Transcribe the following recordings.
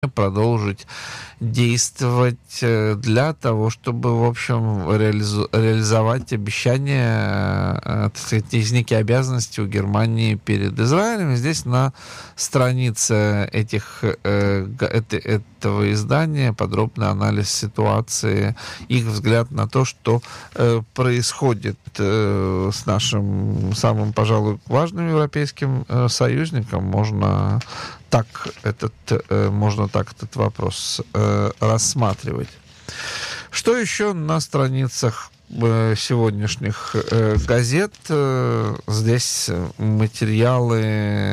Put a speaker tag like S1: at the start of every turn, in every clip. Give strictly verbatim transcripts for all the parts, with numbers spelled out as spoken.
S1: продолжить действовать для того, чтобы, в общем, реализу- реализовать обещания, так сказать, есть некие обязанности у Германии перед Израилем. И здесь на странице этих, э, это, этого издания подробный анализ ситуации, их взгляд на то, что э, происходит э, с нашим самым, пожалуй, важным европейским э, союзником. Можно так этот, э, можно так этот вопрос э, рассматривать. Что еще на страницах э, сегодняшних э, газет? Э, здесь материалы,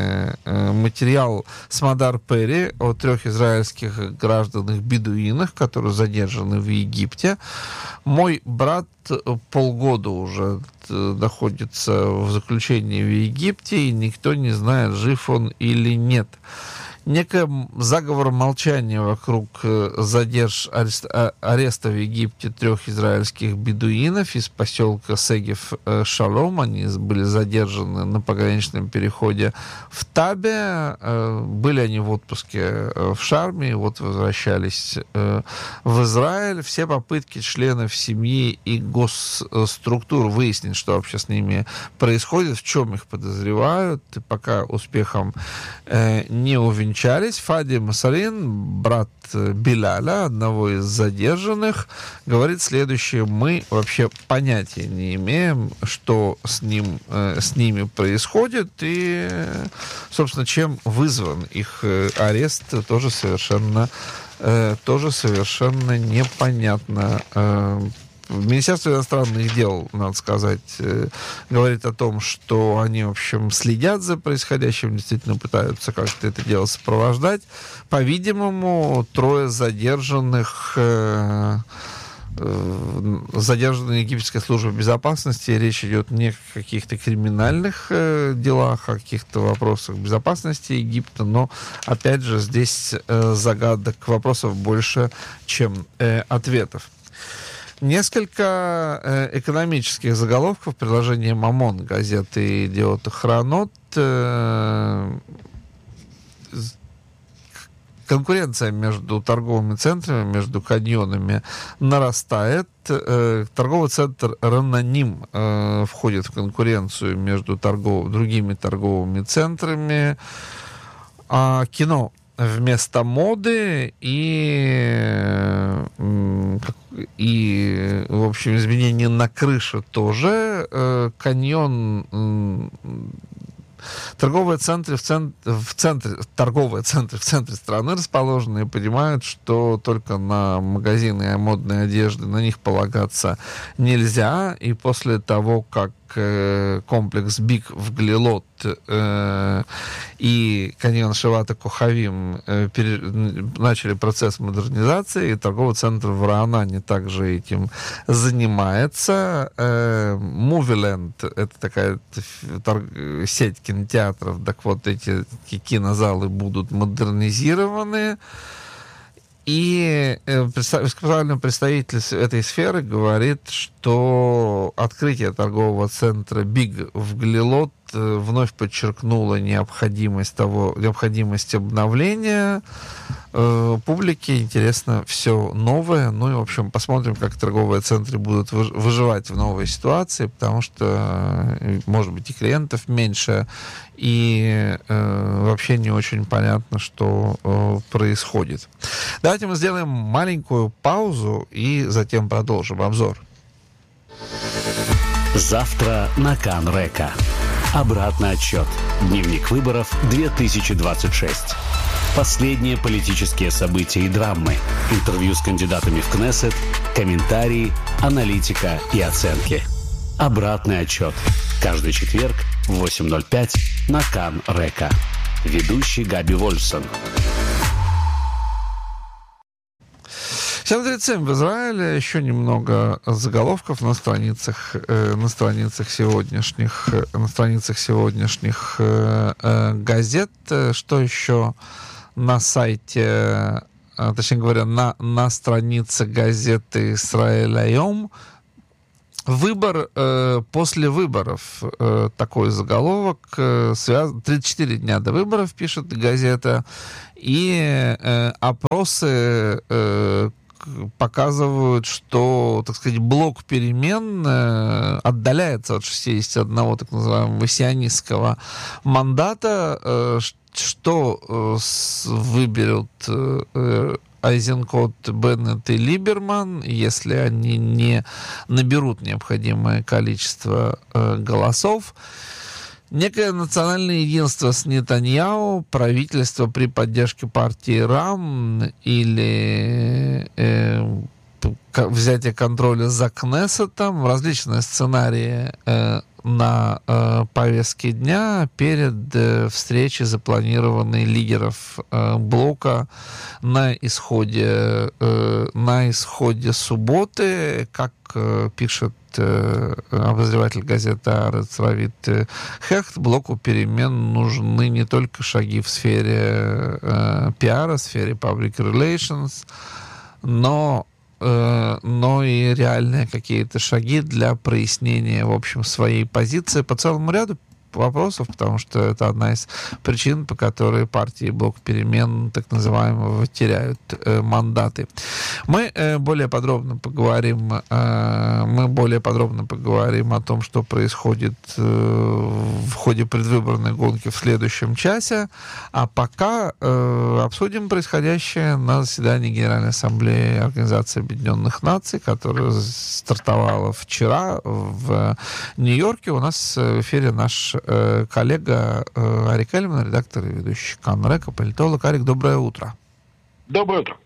S1: э, материал Смадар Перри о трех израильских гражданах-бедуинах, которые задержаны в Египте. Мой брат полгода уже находится в заключении в Египте, и никто не знает, жив он или нет. Некий заговор молчания вокруг задерж ареста, ареста в Египте трех израильских бедуинов из поселка Сегев-Шалом. Они были задержаны на пограничном переходе в Табе. Были они в отпуске в Шарме, вот возвращались в Израиль. Все попытки членов семьи и госструктур выяснить, что вообще с ними происходит, в чем их подозревают, пока успехом не увенчались. Фади Масарин, брат Биляля, одного из задержанных, говорит следующее: мы вообще понятия не имеем, что с ним, э, с ними происходит, и, собственно, чем вызван их арест, тоже совершенно, э, тоже совершенно непонятно. Э, Министерство иностранных дел, надо сказать, говорит о том, что они, в общем, следят за происходящим, действительно пытаются как-то это дело сопровождать. По-видимому, трое задержанных, задержанные египетской службой безопасности, речь идет не о каких-то криминальных делах, о каких-то вопросах безопасности Египта, но, опять же, здесь загадок, вопросов больше, чем ответов. Несколько э, экономических заголовков в приложении «Мамон» газеты «Идиот Хронот». Э, конкуренция между торговыми центрами, между каньонами нарастает. Э, торговый центр «Рананим» э, входит в конкуренцию между торгов... другими торговыми центрами. А кино вместо моды и, и, в общем, изменения на крыше тоже. Каньон, торговые центры в, цент, в центре, торговые центры в центре страны расположены и понимают, что только на магазины модной одежды на них полагаться нельзя. И после того, как комплекс Биг в Глилот э, и каньон Шивата Кохавим э, пере, начали процесс модернизации, и торговый центр в Раанане также этим занимается. Мувиленд э, это такая торг, сеть кинотеатров, так вот эти кинозалы будут модернизированы. И специальный представитель этой сферы говорит, что открытие торгового центра Биг в Глилот вновь подчеркнуло необходимость того, необходимость обновления. Э, публике интересно все новое. Ну и, в общем, посмотрим, как торговые центры будут выживать в новой ситуации, потому что, может быть, и клиентов меньше, и э, вообще не очень понятно, что э, происходит. Давайте мы сделаем маленькую паузу и затем продолжим обзор.
S2: Завтра на Кан-Река. Обратный отсчет. Дневник выборов две тысячи двадцать шесть. Последние политические события и драмы. Интервью с кандидатами в Кнессет, комментарии, аналитика и оценки. Обратный отсчет. Каждый четверг в восемь ноль пять на Кан-Река. Ведущий Габи Вольфсон.
S1: семь тридцать семь в Израиле. Еще немного заголовков на страницах, э, на страницах сегодняшних, на страницах сегодняшних э, э, газет. Что еще на сайте, э, точнее говоря, на, на странице газеты «Исраэль Айом» Выбор э, после выборов. Э, такой заголовок. Э, связ... тридцать четыре дня до выборов, пишет газета. И э, опросы э, показывают, что, так сказать, блок перемен э, отдаляется от шестидесяти одного так называемого сионистского мандата. Э, что э, с, выберут э, Айзенкот, Беннет и Либерман, если они не наберут необходимое количество э, голосов. Некое национальное единство с Нетаньяху, правительство при поддержке партии РАМ или э, взятие контроля за Кнессетом, различные сценарии э, на э, повестке дня перед э, встречей, запланированной лидеров э, блока на исходе, э, на исходе субботы, как э, пишет э, обозреватель газеты «Арец» Равит Хехт, блоку перемен нужны не только шаги в сфере э, пиара, в сфере public relations, но но и реальные какие-то шаги для прояснения, в общем, своей позиции по целому ряду вопросов, потому что это одна из причин, по которой партии блок перемен, так называемого, теряют э, мандаты. Мы э, более подробно поговорим, э, мы более подробно поговорим о том, что происходит э, в ходе предвыборной гонки в следующем часе, а пока э, обсудим происходящее на заседании Генеральной Ассамблеи Организации Объединенных Наций, которая стартовала вчера в Нью-Йорке. У нас в эфире наш коллега Арик Эльман, редактор и ведущий Кан Река, политолог. Арик, доброе утро.
S3: Доброе утро.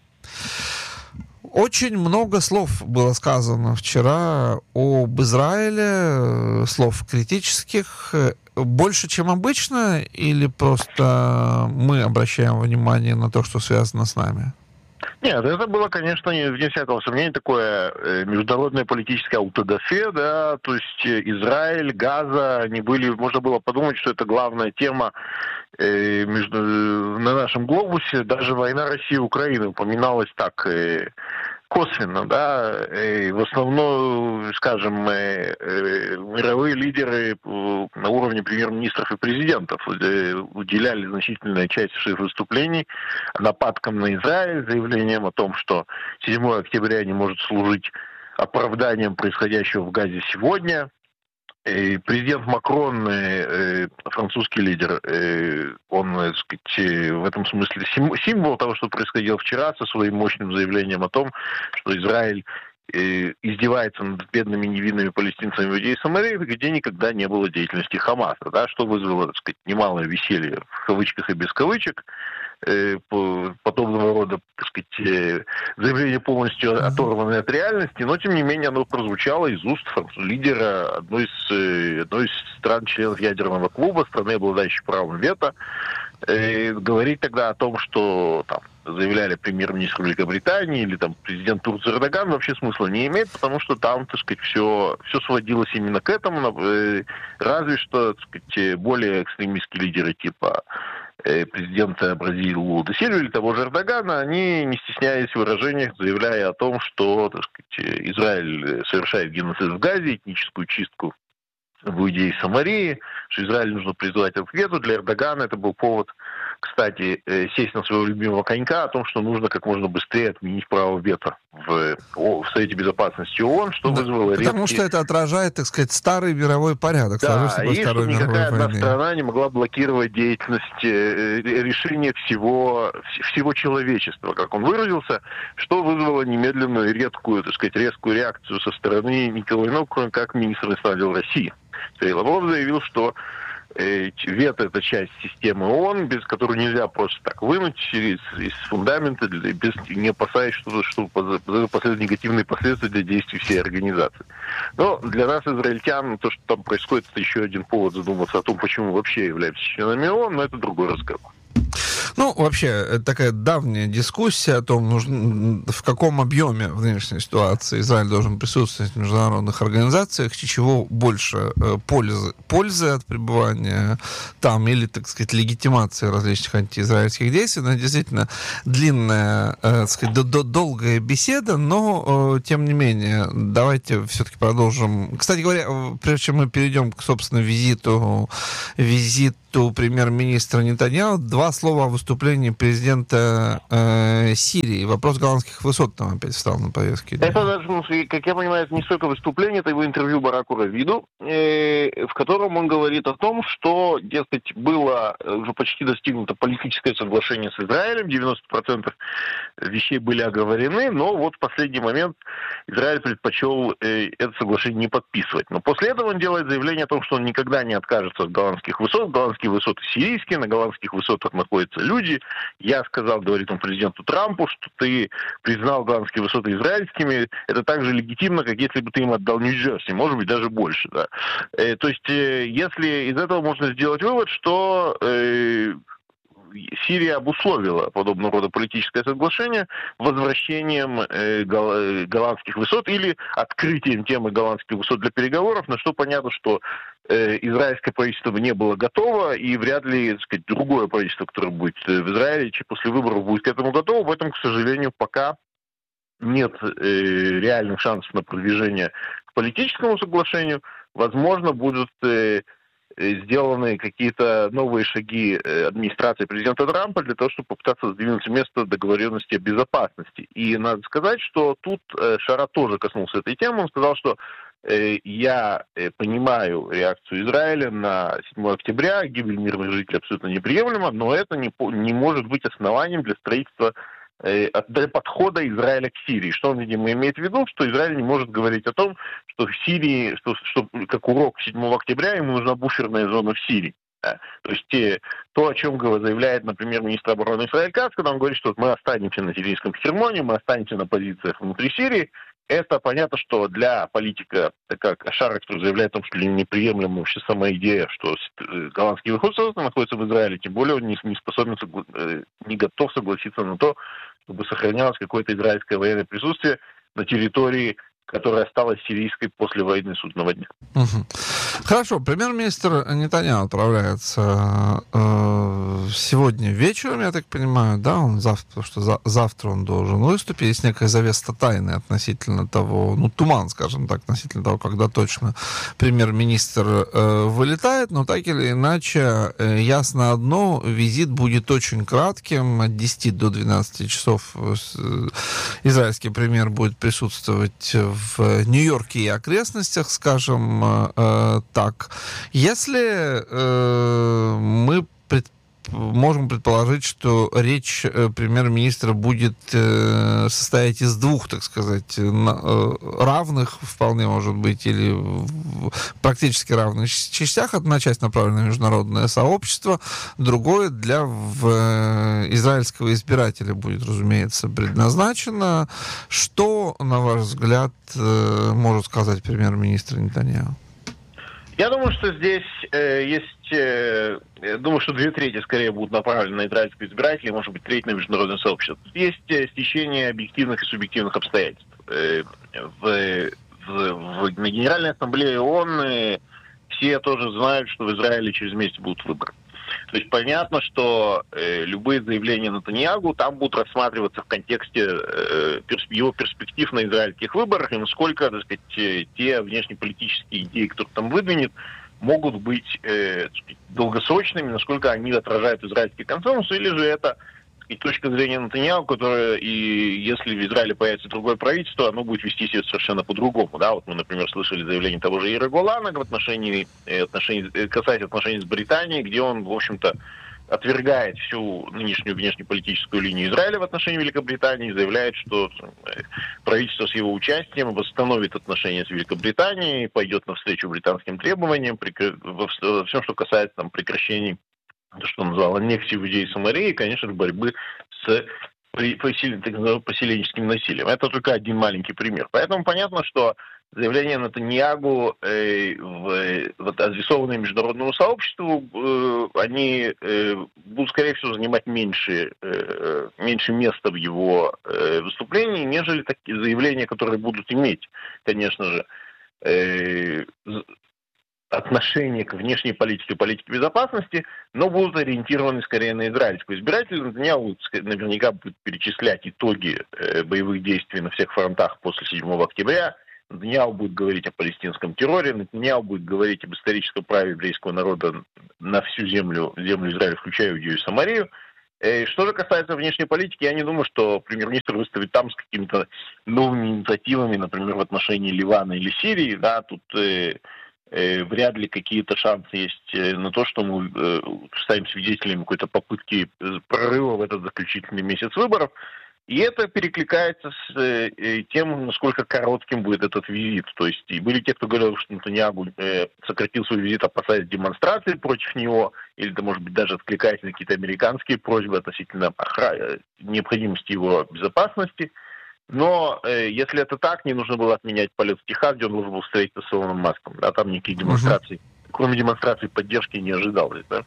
S1: Очень много слов было сказано вчера об Израиле, слов критических. Больше, чем обычно, или просто мы обращаем внимание на то, что связано с нами?
S3: Нет, это было, конечно, вне всякого сомнения, такое международное политическое аутодафе, да, то есть Израиль, Газа, они были, можно было подумать, что это главная тема э, между, на нашем глобусе, даже война России и Украины упоминалась так э, косвенно, да, и в основном, скажем, э, э, мировые лидеры на уровне премьер-министров и президентов уделяли значительную часть своих выступлений нападкам на Израиль, заявлением о том, что седьмого октября не может служить оправданием происходящего в Газе сегодня. И президент Макрон, э, французский лидер, э, он, так сказать, в этом смысле символ того, что происходило вчера, со своим мощным заявлением о том, что Израиль э, издевается над бедными невинными палестинцами в Иудее и Самарии, где никогда не было деятельности Хамаса, да, что вызвало, так сказать, немалое веселье в кавычках и без кавычек. Подобного рода, так сказать, заявление полностью оторванное от реальности, но, тем не менее, оно прозвучало из уст лидера одной из, одной из стран-членов ядерного клуба, страны, обладающей правом вето. И говорить тогда о том, что там заявляли премьер-министр Великобритании или там президент Турции Эрдоган, вообще смысла не имеет, потому что там, так сказать, все, все сводилось именно к этому, разве что, так сказать, более экстремистские лидеры типа президента Бразилии Лулу де Сильва или того же Эрдогана, они, не стесняясь в выражениях, заявляя о том, что, так сказать, Израиль совершает геноцид в Газе, этническую чистку в Иудее и Самарии, что Израиль нужно призывать к ответу. Для Эрдогана это был повод, кстати, сесть на своего любимого конька о том, что нужно как можно быстрее отменить право вето в, в Совете Безопасности ООН, что да, вызвало резкие...
S1: Потому что это отражает, так сказать, старый мировой порядок.
S3: Да, и чтобы никакая одна страна не могла блокировать деятельность, решение всего, всего человечества, как он выразился, что вызвало немедленную редкую, так сказать, резкую реакцию со стороны никого иного, кроме как министра иностранных дел России. Лавров заявил, что э, вето — это часть системы ООН, без которой нельзя просто так вынуть из, из фундамента, без, не опасаясь, что, что последуют негативные последствия для действий всей организации. Но для нас, израильтян, то, что там происходит, это еще один повод задуматься о том, почему мы вообще являемся членами ООН, но это другой разговор.
S1: Ну, вообще, это такая давняя дискуссия о том, нужно, в каком объеме в нынешней ситуации Израиль должен присутствовать в международных организациях, и чего больше пользы, пользы от пребывания там или, так сказать, легитимации различных антиизраильских действий. Но действительно длинная, так сказать, долгая беседа, но, тем не менее, давайте все-таки продолжим. Кстати говоря, прежде чем мы перейдем к, собственно, визиту, визиту премьер-министра Нетаньяху, два слова о выступлении президента э, Сирии. Вопрос голландских высот там опять встал на повестке.
S3: Это даже, как я понимаю, это не столько выступление, это его интервью Бараку Равиду, э, в котором он говорит о том, что, дескать, было уже почти достигнуто политическое соглашение с Израилем, девяносто процентов вещей были оговорены, но вот в последний момент Израиль предпочел э, это соглашение не подписывать. Но после этого он делает заявление о том, что он никогда не откажется от голландских высот. Голландские высоты сирийские, на голландских высотах находятся люди. Я сказал, говорит он президенту Трампу, что ты признал голландские высоты израильскими. Это так же легитимно, как если бы ты им отдал Нью-Джерси, может быть, даже больше. Да. Э, то есть, э, если из этого можно сделать вывод, что э, Сирия обусловила подобного рода политическое соглашение возвращением э, гол- голландских высот или открытием темы голландских высот для переговоров, на что понятно, что э, израильское правительство не было готово, и вряд ли, так сказать, другое правительство, которое будет в Израиле, чем после выборов будет к этому готово. Поэтому, к сожалению, пока нет э, реальных шансов на продвижение к политическому соглашению. Возможно, будут э, сделаны какие-то новые шаги администрации президента Трампа для того, чтобы попытаться сдвинуть с места договоренности о безопасности. И надо сказать, что тут Шара тоже коснулся этой темы. Он сказал, что я понимаю реакцию Израиля на седьмое октября, гибель мирных жителей абсолютно неприемлема, но это не, не может быть основанием для строительства для подхода Израиля к Сирии. Что он, видимо, имеет в виду? Что Израиль не может говорить о том, что в Сирии, что, что как урок седьмого октября, ему нужна буферная зона в Сирии. Да. То есть те, то, о чем заявляет, например, министр обороны Исраиль Кац, когда он говорит, что мы останемся на сирийском Хермоне, мы останемся на позициях внутри Сирии, это понятно, что для политика, как Шара, который заявляет о том, что неприемлема вообще сама идея, что голландские высоты находятся в Израиле, тем более он не, не способен, не готов согласиться на то, чтобы сохранялось какое-то израильское военное присутствие на территории, которая стала сирийской после войны судного дня.
S1: Угу. Хорошо, премьер-министр Нетаньяху отправляется э, сегодня вечером, я так понимаю, да, он завтра, потому что за, завтра он должен выступить. Есть некая завеса тайны относительно того, ну, туман, скажем так, относительно того, когда точно премьер-министр э, вылетает, но так или иначе, э, ясно одно, визит будет очень кратким, от десяти до двенадцати часов э, израильский премьер будет присутствовать в Нью-Йорке и окрестностях, скажем э, так. Если э, мы пред, можем предположить, что речь э, премьер-министра будет э, состоять из двух, так сказать, на, э, равных, вполне может быть, или в, практически равных частях. Одна часть направлена на международное сообщество, другое для в, э, израильского избирателя будет, разумеется, предназначено. Что, на ваш взгляд, э, может сказать премьер-министр Нетаньяху?
S3: Я думаю, что здесь э, есть, э, думаю, что две трети скорее будут направлены на израильских избирателей, может быть, треть на международное сообщество. Есть э, стечение объективных и субъективных обстоятельств. Э, в, в, в, на Генеральной Ассамблее ООН э, все тоже знают, что в Израиле через месяц будут выборы. То есть понятно, что э, любые заявления Нетаньяху там будут рассматриваться в контексте э, перс- его перспектив на израильских выборах и насколько, так сказать, э, те внешнеполитические идеи, которые там выдвинет, могут быть э, так сказать, долгосрочными, насколько они отражают израильский консенсус, или же это и точка зрения Нетаньяху, которая, и если в Израиле появится другое правительство, оно будет вести себя совершенно по-другому. Да? Вот мы, например, слышали заявление того же Яира Голана в отношении, отношении, касаясь отношений с Британией, где он, в общем-то, отвергает всю нынешнюю внешнеполитическую линию Израиля в отношении Великобритании, заявляет, что правительство с его участием восстановит отношения с Великобританией, пойдет навстречу британским требованиям во всем, что касается там, прекращений, то, что он назвал аннексией Иудеи и Самарии, и, конечно же, борьбы с поселенческим насилием. Это только один маленький пример. Поэтому понятно, что заявления Нетаньяху, э, в, вот, адресованные международному сообществу, э, они э, будут, скорее всего, занимать меньше, э, меньше места в его э, выступлении, нежели такие заявления, которые будут иметь, конечно же, э, отношение к внешней политике и политике безопасности, но будут ориентированы скорее на израильскую избирателей. Нетаньяху наверняка будет перечислять итоги э, боевых действий на всех фронтах после седьмого октября. Нетаньяху будет говорить о палестинском терроре, Нетаньяху будет говорить об историческом праве еврейского народа на всю землю, землю Израиля, включая Иудею и Самарию. И что же касается внешней политики, я не думаю, что премьер-министр выступит там с какими-то новыми инициативами, например, в отношении Ливана или Сирии. Да, тут э, э, вряд ли какие-то шансы есть на то, что мы э, станем свидетелями какой-то попытки прорыва в этот заключительный месяц выборов. И это перекликается с э, тем, насколько коротким будет этот визит. То есть и были те, кто говорил, что Нетаньяху э, сократил свой визит, опасаясь демонстраций против него, или, да, может быть, даже откликаясь на какие-то американские просьбы относительно охраны, необходимости его безопасности. Но э, если это так, не нужно было отменять полет в Техас, где он должен был встретиться с Илоном Маском. Да, там никаких демонстраций, uh-huh. кроме демонстраций поддержки, не ожидалось. Да?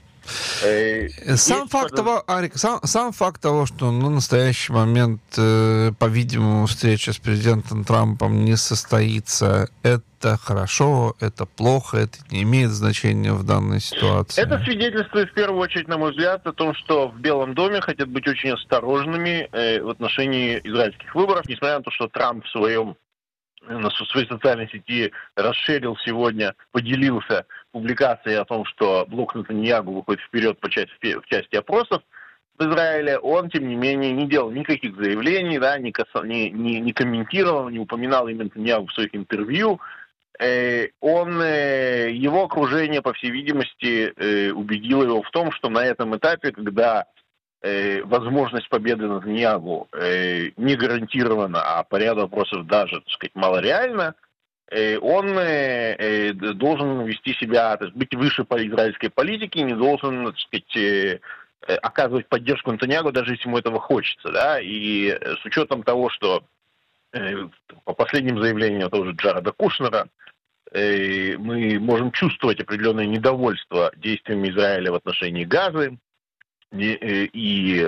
S1: Сам факт, того, Арик, сам, сам факт того, что на настоящий момент, э, по-видимому, встреча с президентом Трампом не состоится, это хорошо, это плохо, это не имеет значения в данной ситуации.
S3: Это свидетельствует в первую очередь, на мой взгляд, о том, что в Белом доме хотят быть очень осторожными э, в отношении израильских выборов, несмотря на то, что Трамп в своем на своей социальной сети расширил сегодня, поделился публикацией о том, что блок Нетаньяху выходит вперед по части, в части опросов в Израиле. Он, тем не менее, не делал никаких заявлений, да, не, каса, не, не, не комментировал, не упоминал имя Нетаньяху в своих интервью. Э, он, э, его окружение, по всей видимости, э, убедило его в том, что на этом этапе, когда возможность победы Нетаньяху э, не гарантирована, а по ряду вопросов даже, так сказать, малореальна, э, он э, должен вести себя, то есть быть выше по израильской политике, не должен, так сказать, э, оказывать поддержку Нетаньяху, даже если ему этого хочется. Да? И с учетом того, что э, по последним заявлениям того же Джареда Кушнера, э, мы можем чувствовать определенное недовольство действиями Израиля в отношении Газы, И, и,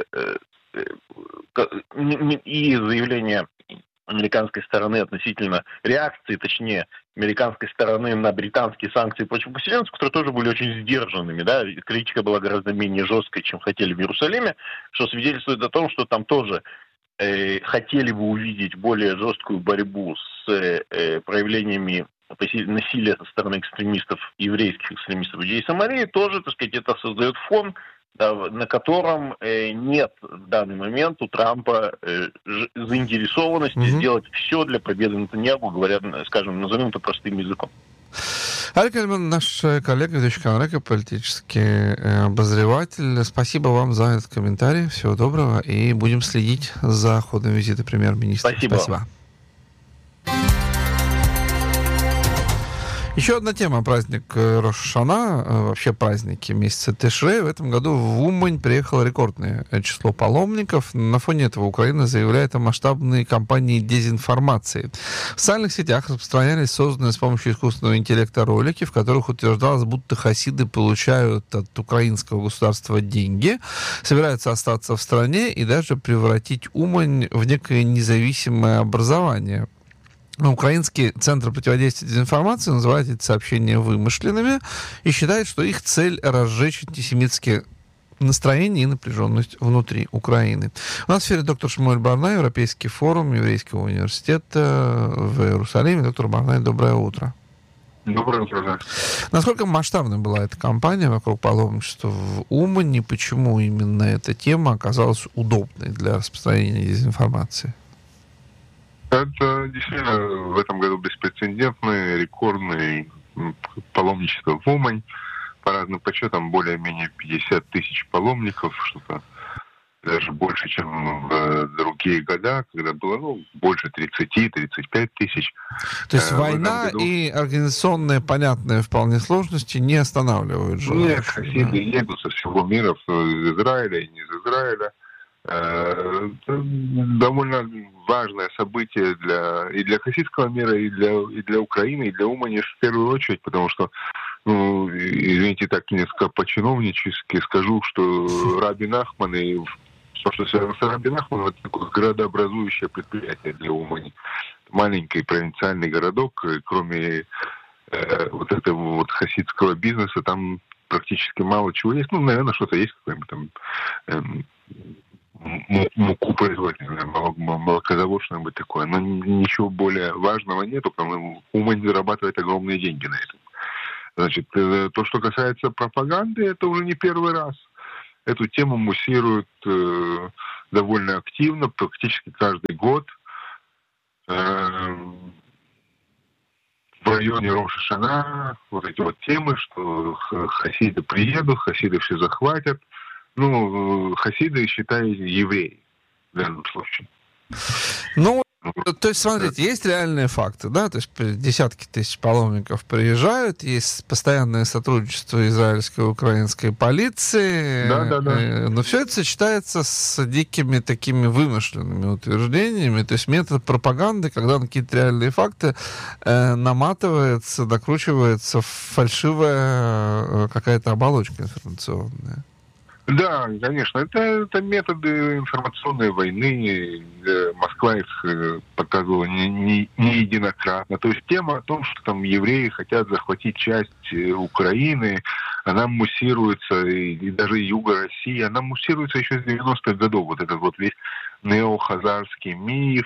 S3: и заявление американской стороны относительно реакции, точнее, американской стороны на британские санкции против поселенцев, которые тоже были очень сдержанными, да, критика была гораздо менее жесткой, чем хотели в Иерусалиме, что свидетельствует о том, что там тоже э, хотели бы увидеть более жесткую борьбу с э, проявлениями насилия со стороны экстремистов, еврейских экстремистов Иудеи и Самарии, тоже, так сказать, это создает фон, да, на котором э, нет в данный момент у Трампа э, ж, заинтересованности mm-hmm. сделать все для победы Нетаньяху, говоря, скажем, назовем это простым языком.
S1: Арик Альман, наш коллега, ведущий канал Река, политический обозреватель. Спасибо вам за этот комментарий. Всего доброго. И будем следить за ходом визита премьер-министра.
S3: Спасибо.
S1: Спасибо. Еще одна тема. Праздник Рош ха-Шана, вообще праздники месяца Тишрей. В этом году в Умань приехало рекордное число паломников. На фоне этого Украина заявляет о масштабной кампании дезинформации. В социальных сетях распространялись созданные с помощью искусственного интеллекта ролики, в которых утверждалось, будто хасиды получают от украинского государства деньги, собираются остаться в стране и даже превратить Умань в некое независимое образование. Украинский центр противодействия дезинформации называет эти сообщения вымышленными и считает, что их цель — разжечь антисемитские настроения и напряженность внутри Украины. У нас в эфире доктор Шмуэль Барнай, Европейский форум Еврейского университета в Иерусалиме. Доктор Барнай, доброе утро.
S4: Доброе утро.
S1: Насколько масштабной была эта кампания вокруг паломничества в Умани? Почему именно эта тема оказалась удобной для распространения дезинформации?
S4: Это действительно в этом году беспрецедентное, рекордное паломничество в Умань. По разным подсчетам более-менее пятьдесят тысяч паломников, что-то даже больше, чем в другие года, когда было ну, больше тридцать-тридцать пять тысяч.
S1: То есть э, война году... и организационные, понятные вполне сложности не останавливают же?
S4: Нет, хасиды да. едут со всего мира, из Израиля и не из Израиля. Довольно важное событие для, и для хасидского мира, и для, и для Украины, и для Умани в первую очередь, потому что, ну, извините, так несколько по-чиновнически скажу, что Раби Нахман и то, что связано с Раби Нахманом, это такое градообразующее предприятие для Умани. Маленький провинциальный городок, кроме э, вот этого вот хасидского бизнеса, там практически мало чего есть. Ну, наверное, что-то есть, какой-нибудь там эм, муку производить, молокозавод, что-нибудь такое. Но ничего более важного нету, потому что Умань зарабатывает огромные деньги на этом. Значит, то, что касается пропаганды, это уже не первый раз. Эту тему муссируют э, довольно активно, практически каждый год. Э, в районе Рош-ха-Шана вот эти вот темы, что хасиды приедут, хасиды все захватят. Ну, хасиды, считай, евреи в данном случае.
S1: Ну, то есть, смотрите, есть реальные факты, да, то есть десятки тысяч паломников приезжают, есть постоянное сотрудничество израильской и украинской полиции,
S4: да, да, да.
S1: Но все это сочетается с дикими такими вымышленными утверждениями, то есть метод пропаганды, когда на какие-то реальные факты э, наматывается, докручивается фальшивая какая-то оболочка информационная.
S4: Да, конечно, это, это методы информационной войны. Москва их показывала не, не, не единократно. То есть тема о том, что там евреи хотят захватить часть Украины, она муссируется, и, и даже юга России, она муссируется еще с девяностых годов. Вот этот вот весь неохазарский миф.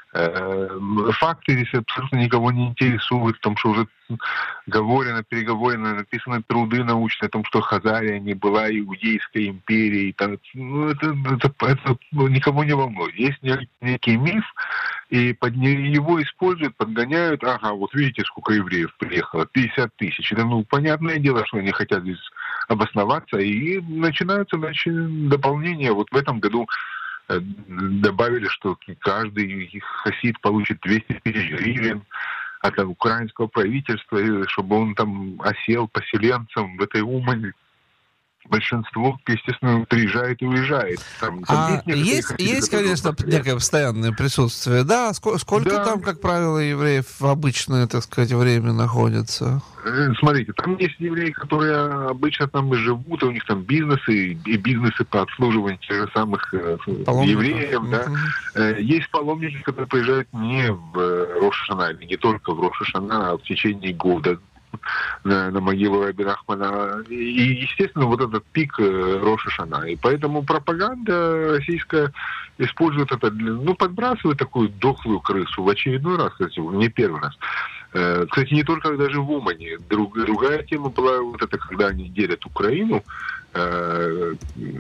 S4: Факты здесь абсолютно никого не интересуют, потому что уже говорено, переговорено, написаны труды научные о том, что Хазария не была иудейской империей. Там, ну, это, это, это ну, никого не волнует. Есть некий миф, и под него используют, подгоняют. Ага, вот видите, сколько евреев приехало, пятьдесят тысяч. Это, ну, понятное дело, что они хотят здесь обосноваться, и начинаются значит, дополнения. Вот в этом году добавили, что каждый хасид получит двести тысяч гривен от украинского правительства, чтобы он там осел поселенцем в этой Умани. Большинство, естественно, приезжает и уезжает. Там, там
S1: а есть, есть, хасиды, есть конечно, некое постоянное присутствие, да? Сколько, сколько да. там, как правило, евреев в обычное, так сказать, время находится?
S4: Смотрите, там есть евреи, которые обычно там и живут, у них там бизнесы, и бизнесы по обслуживанию тех же самых паломников. Евреев, да. Uh-huh. Есть паломники, которые приезжают не в Рош-ха-Шана, не только в Рош-ха-Шана, а в течение года на, на могилу Раби Нахмана. И, естественно, вот этот пик Рош-ха-Шана. И поэтому пропаганда российская использует это, ну, подбрасывает такую дохлую крысу в очередной раз, кстати, не первый раз. Кстати, не только даже в Умане. Друг, другая тема была вот это, когда они делят Украину э,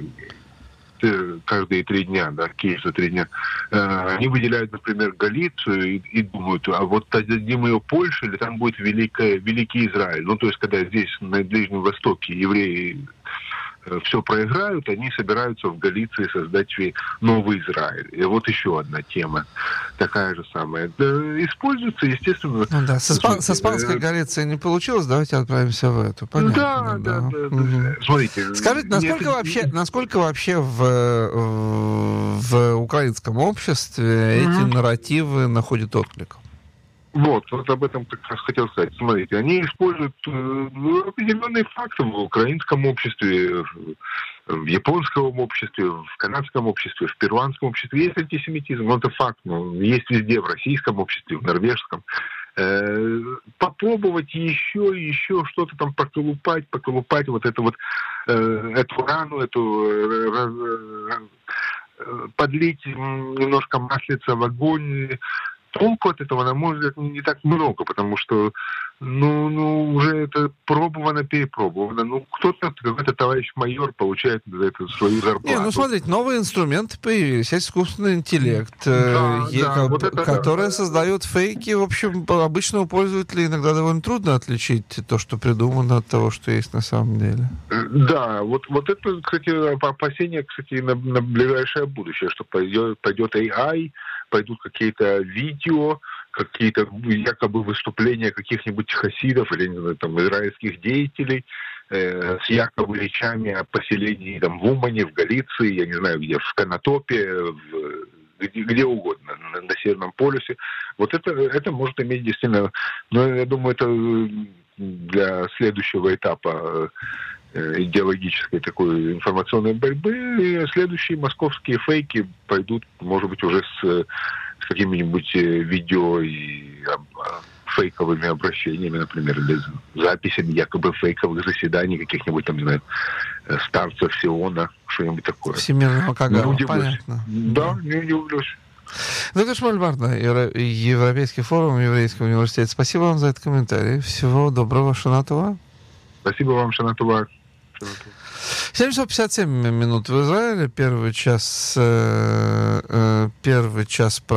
S4: каждые три дня, да, Киев за три дня. Э, они выделяют, например, Галицию и, и думают, а вот отдадим ее Польше, или там будет великая, великий Израиль. Ну, то есть, когда здесь, на Ближнем Востоке, евреи все проиграют, они собираются в Галиции создать новый Израиль. И вот еще одна тема, такая же самая. Да, используется, естественно...
S1: Ну, да, со, спа- со Испанской э- Галицией не получилось, давайте отправимся в эту. Понятно.
S4: Да, да, да. да, угу. да. Смотрите...
S1: Скажите, насколько, нет... вообще, насколько вообще в, в, в украинском обществе угу. эти нарративы находят отклик?
S4: Вот, вот об этом как раз хотел сказать. Смотрите, они используют э, определенные факты в украинском обществе, в, в японском обществе, в канадском обществе, в перуанском обществе. Есть антисемитизм, но это факт. Но есть везде, в российском обществе, в норвежском. Э, попробовать еще и еще что-то там поколупать, поколупать вот это вот, э, эту рану, эту... Э, э, подлить немножко маслица в огонь. Толку от этого, на мой взгляд, не так много, потому что, ну, ну, уже это пробовано, перепробовано. Ну, кто-то, какой-то товарищ майор получает за это свою зарплату.
S1: Не, ну, смотрите, новые инструменты появились. Есть искусственный интеллект, да, э, да, ко- вот это, который да. создает фейки. В общем, обычному пользователю иногда довольно трудно отличить то, что придумано, от того, что есть на самом деле.
S4: Да, вот, вот это, кстати, опасение, кстати, на, на ближайшее будущее, что пойдет, пойдет эй ай, пойдут какие-то видео, какие-то якобы выступления каких-нибудь хасидов или, не знаю, там, израильских деятелей, э, с якобы речами о поселении там, в Умане, в Галиции, я не знаю где, в Конотопе, в, где, где угодно, на, на Северном полюсе. Вот это, это может иметь действительно... Но я думаю, это для следующего этапа идеологической такой информационной борьбы, и следующие московские фейки пойдут, может быть, уже с, с какими-нибудь видео и фейковыми обращениями, например, или записями якобы фейковых заседаний каких-нибудь там, не знаю, старцев Сиона, что-нибудь такое.
S1: Всемирного Кагала,
S4: не
S1: понятно.
S4: Да, да, не удивлюсь.
S1: Доктор Шмуль Бартна, Европейский форум Еврейского университета. Спасибо вам за этот комментарий. Всего доброго, Шана Това.
S4: Спасибо вам, Шана Това.
S1: семь часов пятьдесят семь минут в Израиле. Первый час, э, э, первый час